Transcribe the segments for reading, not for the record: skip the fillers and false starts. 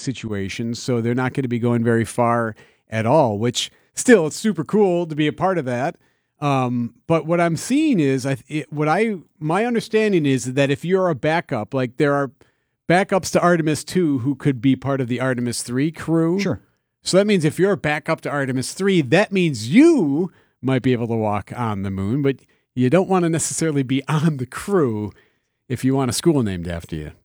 situations, so they're not going to be going very far at all, which still it's super cool to be a part of that. But what I'm seeing is my understanding is that if you're a backup, like there are backups to Artemis 2 who could be part of the Artemis 3 crew. Sure. So that means if you're a backup to Artemis 3, that means you might be able to walk on the moon, but you don't want to necessarily be on the crew if you want a school named after you.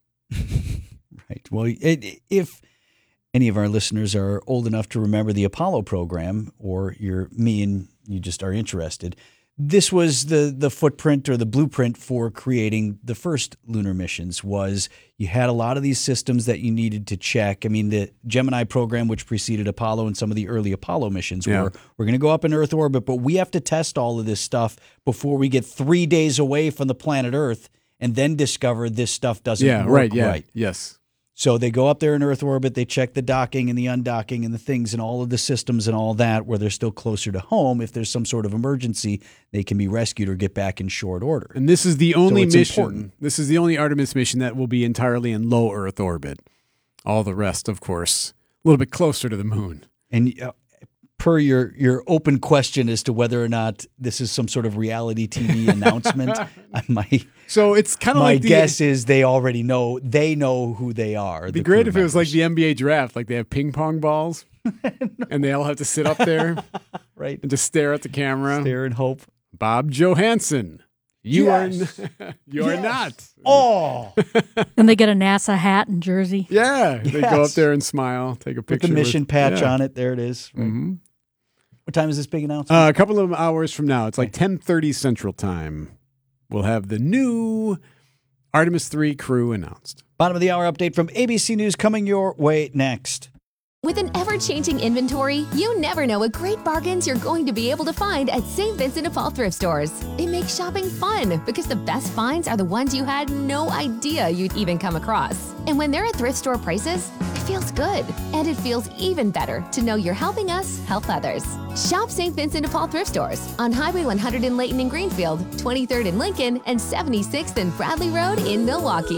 Right. Well, if any of our listeners are old enough to remember the Apollo program, or you're me and you just are interested, this was the footprint or the blueprint for creating the first lunar missions. Was you had a lot of these systems that you needed to check. I mean, the Gemini program, which preceded Apollo, and some of the early Apollo missions were, we're going to go up in Earth orbit, but we have to test all of this stuff before we get 3 days away from the planet Earth and then discover this stuff doesn't work right. Yes. So they go up there in Earth orbit, they check the docking and the undocking and the things and all of the systems and all that, where they're still closer to home. If there's some sort of emergency, they can be rescued or get back in short order. And this is the only mission. Important. This is the only Artemis mission that will be entirely in low Earth orbit. All the rest, of course, a little bit closer to the moon. And per your open question as to whether or not this is some sort of reality TV announcement, so it's kind of my like guess is they already know. They know who they are. It'd be great if it was like the NBA draft, like they have ping pong balls, and they all have to sit up there, right, and just stare at the camera, stare and hope. Bob Johansson, you are not. Oh, and they get a NASA hat and jersey. Yeah, they go up there and smile, take a picture with the mission patch on it. There it is. Right. Mm-hmm. What time is this big announcement? A couple of hours from now. It's like 10:30 Central Time. We'll have the new Artemis 3 crew announced. Bottom of the hour update from ABC News coming your way next. With an ever-changing inventory, you never know what great bargains you're going to be able to find at St. Vincent de Paul thrift stores. It makes shopping fun because the best finds are the ones you had no idea you'd even come across. And when they're at thrift store prices, it feels good. And it feels even better to know you're helping us help others. Shop St. Vincent de Paul thrift stores on Highway 100 in Layton and Greenfield, 23rd in Lincoln, and 76th and Bradley Road in Milwaukee.